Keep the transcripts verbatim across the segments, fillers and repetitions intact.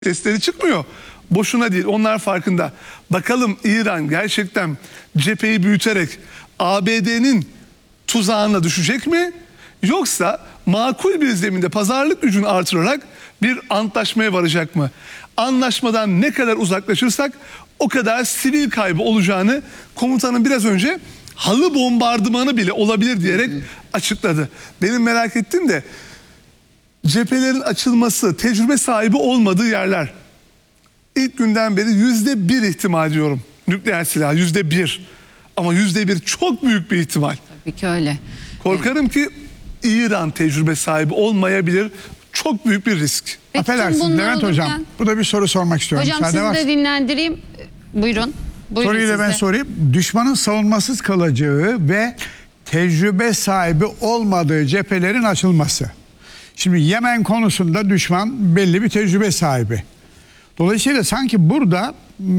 Sesleri çıkmıyor. Boşuna değil. Onlar farkında. Bakalım İran gerçekten cepheyi büyüterek A B D'nin tuzağına düşecek mi? Yoksa makul bir zeminde pazarlık gücünü artırarak bir antlaşmaya varacak mı? Anlaşmadan ne kadar uzaklaşırsak o kadar sivil kaybı olacağını komutanın biraz önce halı bombardımanı bile olabilir diyerek açıkladı. Benim merak ettiğim de cephelerin açılması, tecrübe sahibi olmadığı yerler. İlk günden beri yüzde bir ihtimal diyorum. Nükleer silah yüzde bir. Ama yüzde bir çok büyük bir ihtimal. Tabii ki öyle. Korkarım ki İran tecrübe sahibi olmayabilir. Çok büyük bir risk. Peki, Affedersin Levent Hocam. olurken... Burada bir soru sormak istiyorum. Hocam sizi varsa. de dinlendireyim. Buyurun. Buyurun Soruyu da ben siz de. sorayım. Düşmanın savunmasız kalacağı ve tecrübe sahibi olmadığı cephelerin açılması. Şimdi Yemen konusunda düşman belli bir tecrübe sahibi. Dolayısıyla sanki burada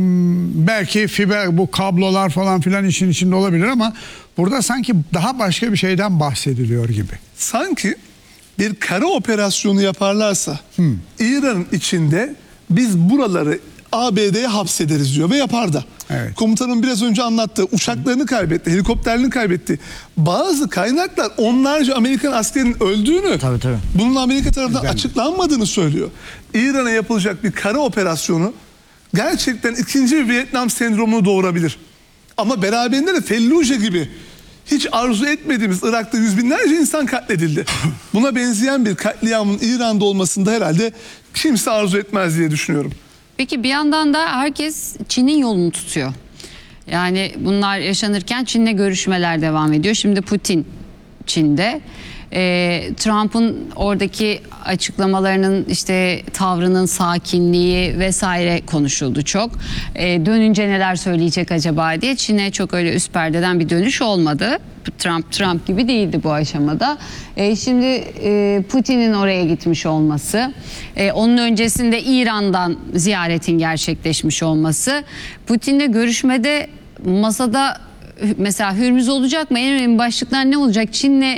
belki fiber, bu kablolar falan filan işin içinde olabilir ama burada sanki daha başka bir şeyden bahsediliyor gibi. Sanki bir kara operasyonu yaparlarsa hmm. İran'ın içinde biz buraları A B D'ye hapsederiz diyor ve yapar da. Evet. Komutanın biraz önce anlattığı uçaklarını kaybetti, helikopterlerini kaybetti. Bazı kaynaklar onlarca Amerikan askerinin öldüğünü, tabii, tabii. bunun Amerika tarafından Güzel. açıklanmadığını söylüyor. İran'a yapılacak bir kara operasyonu gerçekten ikinci bir Vietnam sendromunu doğurabilir. Ama beraberinde de Fellujah gibi hiç arzu etmediğimiz Irak'ta yüz binlerce insan katledildi. Buna benzeyen bir katliamın İran'da olmasında herhalde kimse arzu etmez diye düşünüyorum. Peki bir yandan da herkes Çin'in yolunu tutuyor. Yani bunlar yaşanırken Çin'le görüşmeler devam ediyor. Şimdi Putin Çin'de. Ee, Trump'ın oradaki açıklamalarının, işte tavrının sakinliği vesaire konuşuldu çok. Ee, dönünce neler söyleyecek acaba diye. Çin'e çok öyle üst perdeden bir dönüş olmadı. Trump Trump gibi değildi bu aşamada. Ee, şimdi e, Putin'in oraya gitmiş olması, e, onun öncesinde İran'dan ziyaretin gerçekleşmiş olması, Putin'le görüşmede masada mesela Hürmüz olacak mı? En önemli başlıklar ne olacak? Çin'le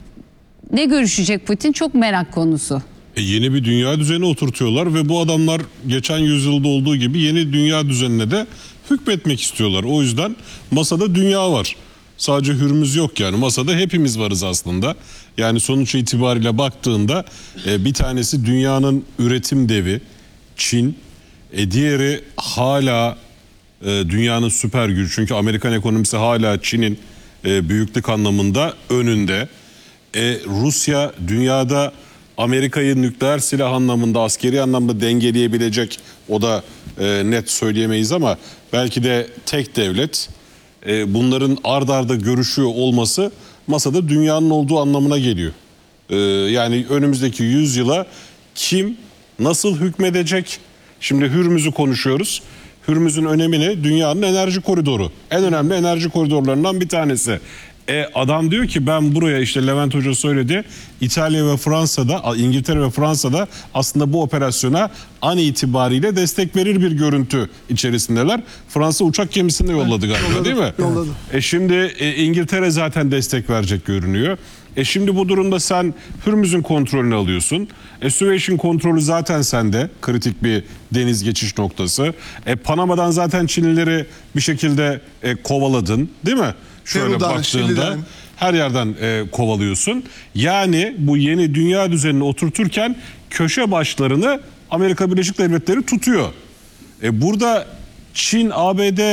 ne görüşecek Putin? Çok merak konusu. E yeni bir dünya düzeni oturtuyorlar ve bu adamlar geçen yüzyılda olduğu gibi yeni dünya düzenine de hükmetmek istiyorlar. O yüzden masada dünya var. Sadece Hürmüz yok yani. Masada hepimiz varız aslında. Yani sonuç itibariyle baktığında e, bir tanesi dünyanın üretim devi Çin. E, diğeri hala e, dünyanın süper gücü. Çünkü Amerikan ekonomisi hala Çin'in e, büyüklük anlamında önünde. E, Rusya dünyada Amerika'yı nükleer silah anlamında, askeri anlamda dengeleyebilecek, o da e, net söyleyemeyiz ama belki de tek devlet. E, bunların ard arda görüşüyor olması masada dünyanın olduğu anlamına geliyor. E, yani önümüzdeki yüzyıla kim nasıl hükmedecek? Şimdi Hürmüz'ü konuşuyoruz. Hürmüz'ün önemi ne? Dünyanın enerji koridoru. En önemli enerji koridorlarından bir tanesi. E adam diyor ki ben buraya, işte Levent Hoca söyledi, İtalya ve Fransa'da, İngiltere ve Fransa'da aslında bu operasyona an itibariyle destek verir bir görüntü içerisindeler. Fransa uçak gemisini de yolladı galiba, yolladı, değil mi? Yolladı. E şimdi e, İngiltere zaten destek verecek görünüyor. E şimdi bu durumda sen Hürmüz'ün kontrolünü alıyorsun. E Süveyş'in kontrolü zaten sende, kritik bir deniz geçiş noktası. E Panama'dan zaten Çinlileri bir şekilde e, kovaladın, değil mi? Şöyle Peru'dan, baktığında Şili'den. her yerden e, kovalıyorsun. Yani bu yeni dünya düzenini oturturken köşe başlarını Amerika Birleşik Devletleri tutuyor. E, burada Çin A B D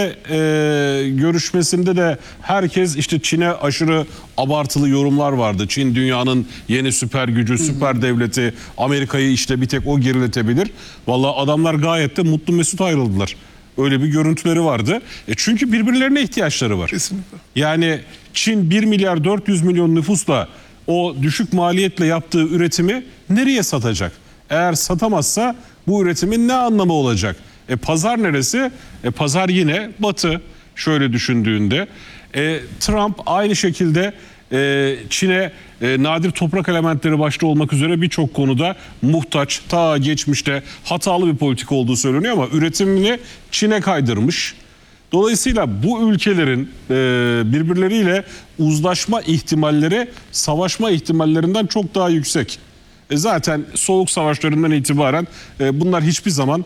e, görüşmesinde de herkes işte Çin'e aşırı abartılı yorumlar vardı. Çin dünyanın yeni süper gücü, süper devleti, Amerika'yı işte bir tek o geriletebilir. Vallahi adamlar gayet de mutlu mesut ayrıldılar. Öyle bir görüntüleri vardı. E çünkü birbirlerine ihtiyaçları var. Kesinlikle. Yani Çin bir milyar dört yüz milyon nüfusla o düşük maliyetle yaptığı üretimi nereye satacak? Eğer satamazsa bu üretimin ne anlamı olacak? E pazar neresi? E pazar yine Batı. Şöyle düşündüğünde e, Trump aynı şekilde e, Çin'e e, nadir toprak elementleri başta olmak üzere birçok konuda muhtaç, ta geçmişte hatalı bir politika olduğu söyleniyor ama üretimini Çin'e kaydırmış. Dolayısıyla bu ülkelerin e, birbirleriyle uzlaşma ihtimalleri savaşma ihtimallerinden çok daha yüksek. E, zaten soğuk savaşlarından itibaren e, bunlar hiçbir zaman